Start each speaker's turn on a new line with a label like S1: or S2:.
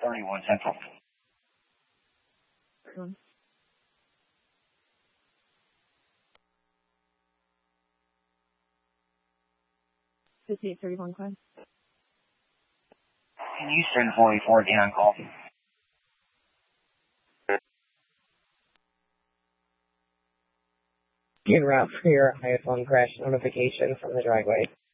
S1: 31 Central.
S2: 5831 Quinn.
S1: Eastern 44, on call.
S3: En route for your iPhone crash notification from the driveway.